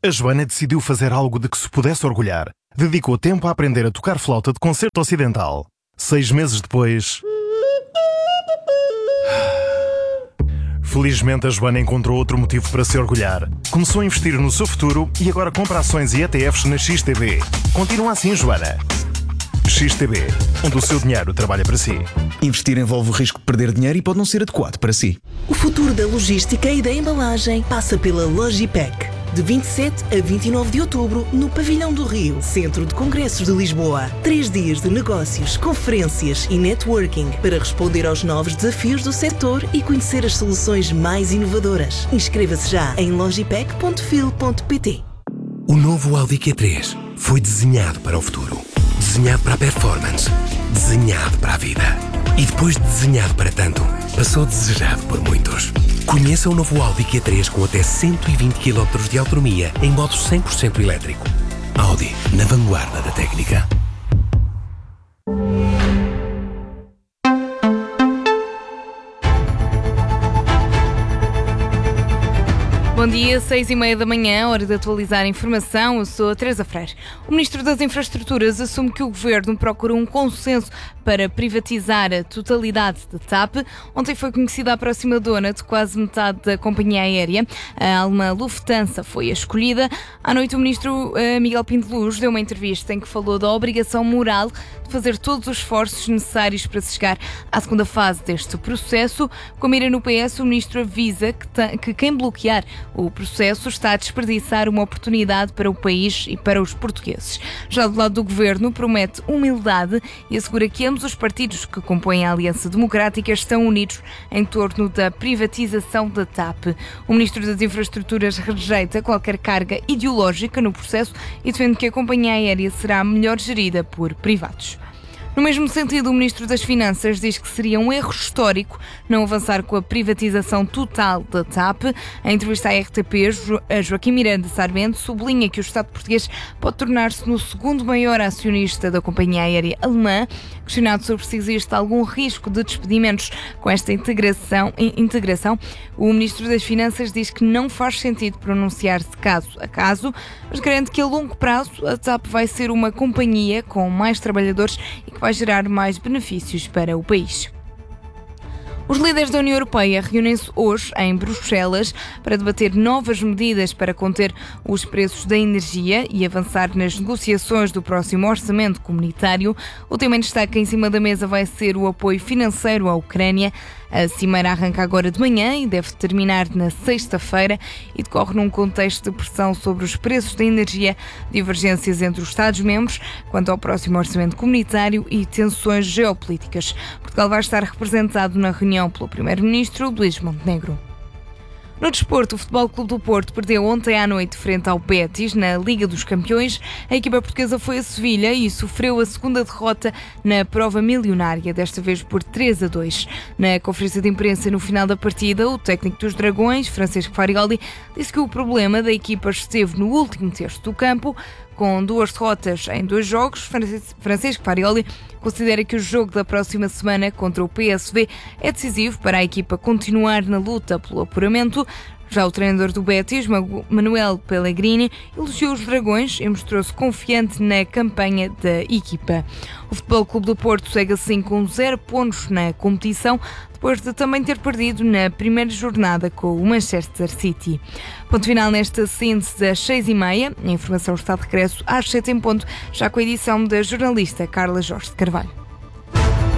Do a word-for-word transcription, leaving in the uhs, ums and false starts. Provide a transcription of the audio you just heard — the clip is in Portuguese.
A Joana decidiu fazer algo de que se pudesse orgulhar. Dedicou tempo a aprender a tocar flauta de concerto ocidental. Seis meses depois... Felizmente, a Joana encontrou outro motivo para se orgulhar. Começou a investir no seu futuro e agora compra ações e E T Fs na X T B. Continua assim, Joana. X T B, onde o seu dinheiro trabalha para si. Investir envolve o risco de perder dinheiro e pode não ser adequado para si. O futuro da logística e da embalagem passa pela Logipec. De vinte e sete a vinte e nove de outubro, no Pavilhão do Rio, Centro de Congressos de Lisboa. Três dias de negócios, conferências e networking para responder aos novos desafios do setor e conhecer as soluções mais inovadoras. Inscreva-se já em logipec ponto fil ponto pt. O novo Audi Q três foi desenhado para o futuro. Desenhado para a performance. Desenhado para a vida. E depois de desenhado para tanto, passou desejado por muitos. Conheça o novo Audi Q três com até cento e vinte quilómetros de autonomia em modo cem por cento elétrico. Audi, na vanguarda da técnica. Bom dia, seis e meia da manhã, hora de atualizar a informação. Eu sou a Teresa Freire. O Ministro das Infraestruturas assume que o Governo procurou um consenso para privatizar a totalidade da T A P. Ontem foi conhecida a aproximadora de quase metade da companhia aérea. A alemã Lufthansa foi a escolhida. À noite, o Ministro Miguel Pinto Luz deu uma entrevista em que falou da obrigação moral de fazer todos os esforços necessários para se chegar à segunda fase deste processo. Com mira no P S, o Ministro avisa que, te, que quem bloquear o processo está a desperdiçar uma oportunidade para o país e para os portugueses. Já do lado do Governo, promete humildade e assegura que ambos os partidos que compõem a Aliança Democrática estão unidos em torno da privatização da T A P. O Ministro das Infraestruturas rejeita qualquer carga ideológica no processo e defende que a companhia aérea será melhor gerida por privados. No mesmo sentido, o Ministro das Finanças diz que seria um erro histórico não avançar com a privatização total da T A P. Em entrevista à R T P, a Joaquim Miranda Sarmento sublinha que o Estado português pode tornar-se no segundo maior acionista da companhia aérea alemã. Questionado sobre se existe algum risco de despedimentos com esta integração, integração, o Ministro das Finanças diz que não faz sentido pronunciar-se caso a caso, mas garante que a longo prazo a T A P vai ser uma companhia com mais trabalhadores e que vai gerar mais benefícios para o país. Os líderes da União Europeia reúnem-se hoje em Bruxelas para debater novas medidas para conter os preços da energia e avançar nas negociações do próximo orçamento comunitário. O tema em destaque em cima da mesa vai ser o apoio financeiro à Ucrânia. A cimeira arranca agora de manhã e deve terminar na sexta-feira e decorre num contexto de pressão sobre os preços da energia, divergências entre os Estados-membros quanto ao próximo orçamento comunitário e tensões geopolíticas. Portugal vai estar representado na reunião pelo Primeiro-Ministro Luís Montenegro. No desporto, o Futebol Clube do Porto perdeu ontem à noite frente ao Betis na Liga dos Campeões. A equipa portuguesa foi a Sevilha e sofreu a segunda derrota na prova milionária, desta vez por três a dois. Na conferência de imprensa no final da partida, o técnico dos Dragões, Francisco Farioli, disse que o problema da equipa esteve no último terço do campo. Com duas derrotas em dois jogos, Francisco Farioli considera que o jogo da próxima semana contra o P S V é decisivo para a equipa continuar na luta pelo apuramento. Já o treinador do Betis, Manuel Pellegrini, elogiou os Dragões e mostrou-se confiante na campanha da equipa. O Futebol Clube do Porto segue assim com zero pontos na competição, depois de também ter perdido na primeira jornada com o Manchester City. Ponto final nesta síntese às seis e meia. A informação está de regresso às sete em ponto, já com a edição da jornalista Carla Jorge de Carvalho.